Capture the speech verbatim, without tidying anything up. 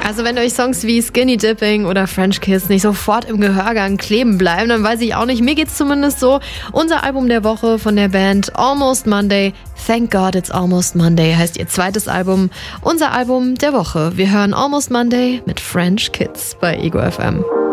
Also wenn euch Songs wie Skinny Dipping oder French Kiss nicht sofort im Gehörgang kleben bleiben, dann weiß ich auch nicht, mir geht's zumindest so. Unser Album der Woche von der Band Almost Monday, Thank God It's Almost Monday, heißt ihr zweites Album. Unser Album der Woche. Wir hören Almost Monday mit French Kiss bei Ego F M.